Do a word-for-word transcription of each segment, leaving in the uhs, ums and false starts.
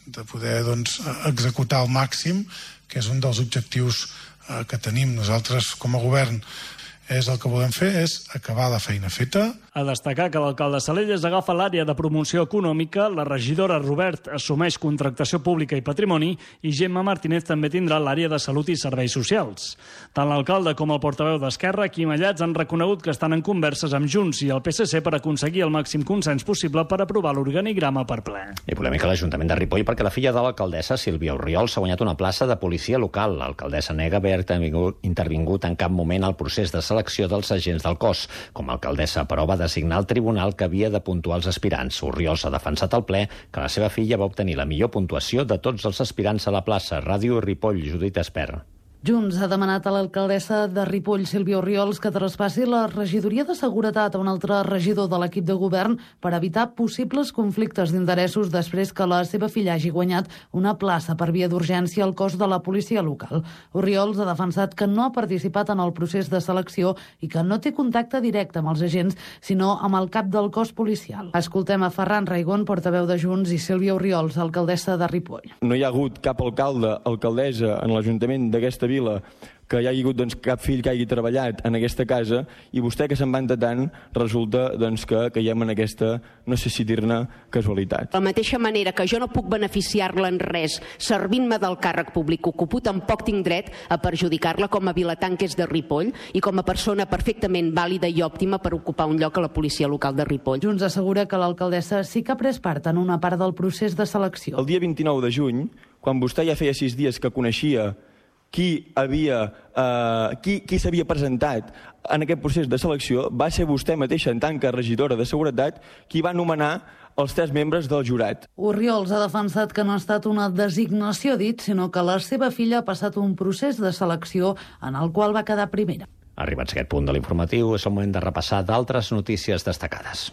de poder doncs, executar al màxim, que és un dels objectius eh, que tenim nosaltres com a govern. És el que volem fer, és acabar la feina feta. A destacar que l'alcalde Salelles agafa l'àrea de promoció econòmica, la regidora Robert assumeix contractació pública i patrimoni i Gemma Martínez també tindrà l'àrea de salut i serveis socials. Tant l'alcalde com el portaveu d'Esquerra, Quim Allats, han reconegut que estan en converses amb Junts i el P S C per aconseguir el màxim consens possible per aprovar l'organigrama per ple. I polèmica a l'Ajuntament de Ripoll perquè la filla de l'alcaldessa, Sílvia Orriols, ha guanyat una plaça de policia local. L'alcaldessa nega haver intervingut en cap moment al procés de selecció dels agents del cos. Com a alcaldessa, però, va designar el tribunal que havia de puntuar els aspirants. Orriols ha defensat al ple que la seva filla va obtenir la millor puntuació de tots els aspirants a la plaça. Ràdio Ripoll, Judit Espert. Junts ha demanat a l'alcaldessa de Ripoll, Sílvia Orriols, que traspassi la regidoria de seguretat a un altre regidor de l'equip de govern per evitar possibles conflictes d'interessos després que la seva filla hagi guanyat una plaça per via d'urgència al cos de la policia local. Orriols ha defensat que no ha participat en el procés de selecció i que no té contacte directe amb els agents, sinó amb el cap del cos policial. Escoltem a Ferran Raigón, portaveu de Junts, i Sílvia Orriols, alcaldessa de Ripoll. No hi ha hagut cap alcalde, alcaldessa en l'Ajuntament d'aquesta vila que hi hagi hagut doncs, cap fill que hagi treballat en aquesta casa i vostè que se'n vanta tant resulta doncs, que caiem en aquesta, no sé si dir-ne, casualitat. De la mateixa manera que jo no puc beneficiar-la en res servint-me del càrrec públic que ocupo, tampoc tinc dret a perjudicar-la com a vilatà que és de Ripoll i com a persona perfectament vàlida i òptima per ocupar un lloc a la policia local de Ripoll. Junts assegura que l'alcaldessa sí que ha pres part en una part del procés de selecció. El dia vint-i-nou de juny, quan vostè ja feia sis dies que coneixia qui havia, eh, qui, qui s'havia presentat en aquest procés de selecció, va ser vostè mateixa, en tant que regidora de seguretat, qui va nomenar els tres membres del jurat. Orriols ha defensat que no ha estat una designació, dit, sinó que la seva filla ha passat un procés de selecció en el qual va quedar primera. Arribats a aquest punt de l'informatiu, és el moment de repassar d'altres notícies destacades.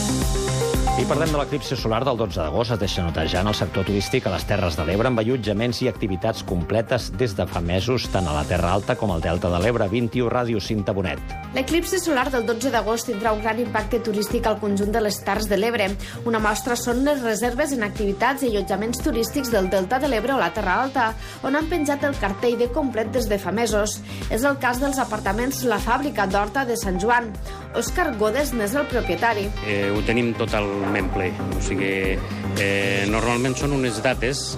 I parlem de l'eclipsi solar del dotze d'agost. Es deixa notar ja en el sector turístic a les Terres de l'Ebre, amb allotjaments i activitats completes des de fa mesos, tant a la Terra Alta com al Delta de l'Ebre. vint-i-u Ràdio, Cinta Bonet. L'eclipsi solar del dotze d'agost tindrà un gran impacte turístic al conjunt de les Terres de l'Ebre. Una mostra són les reserves en activitats i allotjaments turístics del Delta de l'Ebre o la Terra Alta, on han penjat el cartell de complet des de fa mesos. És el cas dels apartaments La Fàbrica d'Horta de Sant Joan. Òscar Godes n'és el propietari. Eh, ho tenim totalment ple. O sigui, eh, normalment són unes dates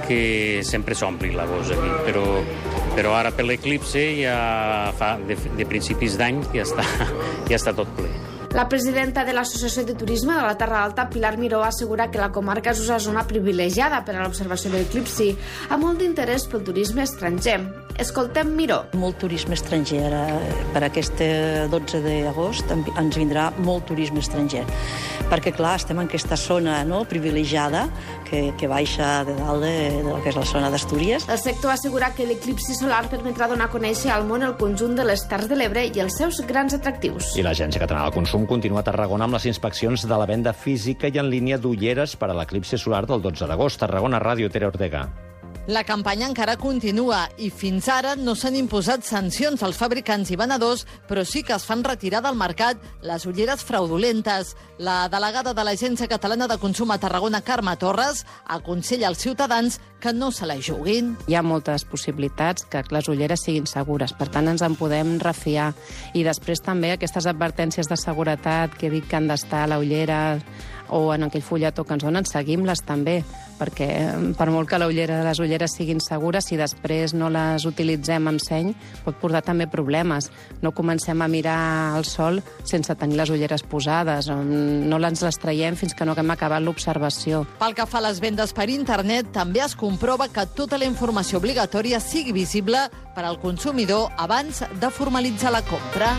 que sempre s'ompli l'agost aquí, però, però ara per l'eclipsi ja fa de, de principis d'any ja està, ja està tot ple. La presidenta de l'Associació de Turisme de la Terra Alta, Pilar Miró, assegura que la comarca és una zona privilegiada per a l'observació de l'eclipsi, amb molt d'interès pel turisme estranger. Escoltem Miró. Molt turisme estranger. Per aquest dotze d'agost ens vindrà molt turisme estranger. Perquè, clar, estem en aquesta zona no, privilegiada que, que baixa de dalt de, de que és la zona d'Astúries. El sector assegura que l'eclipsi solar permetrà donar a conèixer al món el conjunt de les Terres de l'Ebre i els seus grans atractius. I l'Agència Catalana del Consum continua a Tarragona amb les inspeccions de la venda física i en línia d'ulleres per a l'eclipsi solar del dotze d'agost. Tarragona Ràdio, Tere Ortega. La campanya encara continua i fins ara no s'han imposat sancions als fabricants i venedors, però sí que es fan retirar del mercat les ulleres fraudulentes. La delegada de l'Agència Catalana de Consum a Tarragona, Carme Torres, aconsella als ciutadans que no se la juguin. Hi ha moltes possibilitats que les ulleres siguin segures, per tant ens en podem refiar. I després també aquestes advertències de seguretat que dic que han d'estar a la ullera o en aquell fulletó que ens donen, seguim-les també, perquè per molt que la ullera, les ulleres siguin segures, si després no les utilitzem amb seny, pot portar també problemes. No comencem a mirar el sol sense tenir les ulleres posades, no les les traiem fins que no haguem acabat l'observació. Pel que fa a les vendes per internet, també es comprova que tota la informació obligatòria sigui visible per al consumidor abans de formalitzar la compra.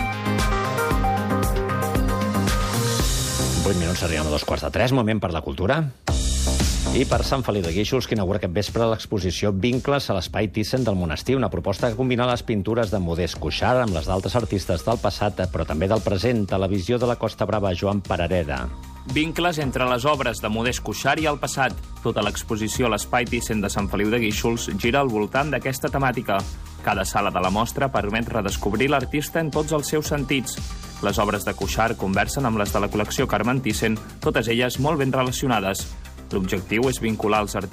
vuit minuts arribem a dos quarts de tres, moment per la cultura. I per Sant Feliu de Guíxols, que inaugura aquest vespre l'exposició Vincles a l'Espai Thyssen del Monestir, una proposta que combina les pintures de Modest Cuixart amb les d'altres artistes del passat, però també del present, a la visió de la Costa Brava, Joan Parareda. Vincles entre les obres de Modest Cuixart i el passat. Tota l'exposició a l'Espai Thyssen de Sant Feliu de Guíxols gira al voltant d'aquesta temàtica. Cada sala de la mostra permet redescobrir l'artista en tots els seus sentits. Les obres de Cuixart conversen amb les de la col·lecció Carmen Thyssen, totes elles molt ben relacionades. L'objectiu és vincular els artistes